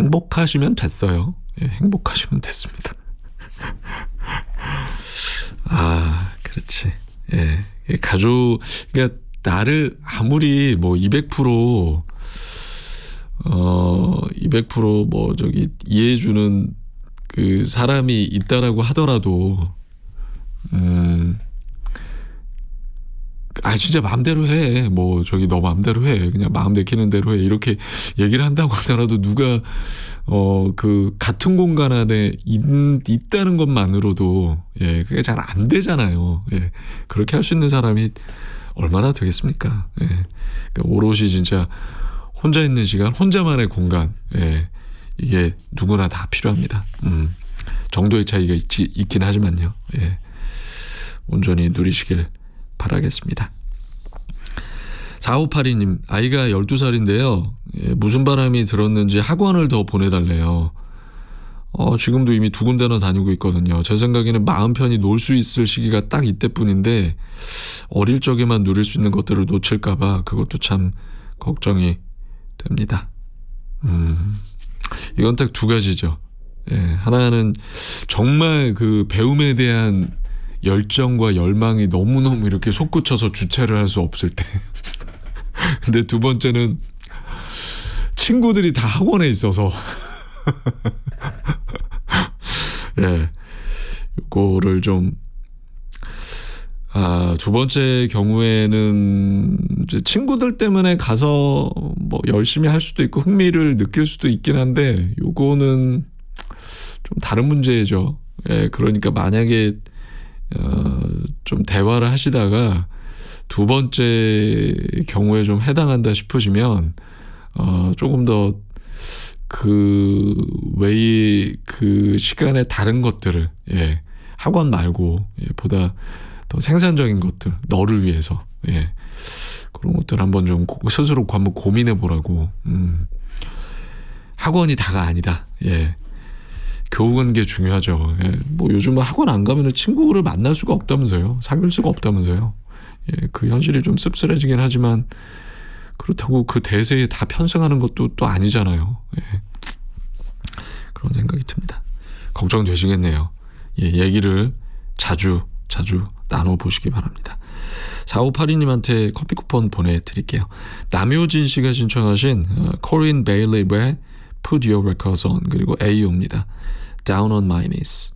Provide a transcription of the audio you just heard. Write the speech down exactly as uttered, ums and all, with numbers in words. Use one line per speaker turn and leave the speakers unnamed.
행복하시면 됐어요. 예, 행복하시면 됐습니다. 아, 그렇지. 예, 가족, 그러니까 나를 아무리 뭐 이백 퍼센트 어 이백 퍼센트 뭐 저기 이해해주는 그 사람이 있다라고 하더라도 음. 아 진짜 마음대로 해. 뭐 저기 너 마음대로 해. 그냥 마음 내키는 대로 해. 이렇게 얘기를 한다고 하더라도 누가 어 그 같은 공간 안에 있, 있다는 것만으로도 예 그게 잘 안 되잖아요. 예 그렇게 할 수 있는 사람이 얼마나 되겠습니까? 예 그러니까 오롯이 진짜 혼자 있는 시간, 혼자만의 공간. 예 이게 누구나 다 필요합니다. 음 정도의 차이가 있지, 있긴 하지만요. 예 온전히 누리시길 바라겠습니다. 사오팔이 님 아이가 열두 살인데요. 예, 무슨 바람이 들었는지 학원을 더 보내달래요. 어, 지금도 이미 두 군데나 다니고 있거든요. 제 생각에는 마음 편히 놀 수 있을 시기가 딱 이때뿐인데 어릴 적에만 누릴 수 있는 것들을 놓칠까 봐 그것도 참 걱정이 됩니다. 음, 이건 딱 두 가지죠. 예, 하나는 정말 그 배움에 대한 열정과 열망이 너무너무 이렇게 솟구쳐서 주체를 할 수 없을 때. 근데 두 번째는 친구들이 다 학원에 있어서. 예. 요거를 좀, 아, 두 번째 경우에는 이제 친구들 때문에 가서 뭐 열심히 할 수도 있고 흥미를 느낄 수도 있긴 한데 요거는 좀 다른 문제죠. 예. 그러니까 만약에 어, 좀 대화를 하시다가 두 번째 경우에 좀 해당한다 싶으시면 어, 조금 더 그 외의 그 시간에 다른 것들을 예, 학원 말고 예, 보다 더 생산적인 것들 너를 위해서 예, 그런 것들 한번 좀 스스로 한번 고민해 보라고. 음, 학원이 다가 아니다. 예. 교우관계 중요하죠. 예, 뭐 요즘 학원 안 가면은 친구를 만날 수가 없다면서요. 사귈 수가 없다면서요. 예, 그 현실이 좀 씁쓸해지긴 하지만 그렇다고 그 대세에 다 편승하는 것도 또 아니잖아요. 예, 그런 생각이 듭니다. 걱정되시겠네요. 예, 얘기를 자주 자주 나눠보시기 바랍니다. 사오팔이 님한테 커피 쿠폰 보내드릴게요. 남효진 씨가 신청하신 코린 베일리의 Put Your Records On 그리고 에이오입니다. Down on My Knees.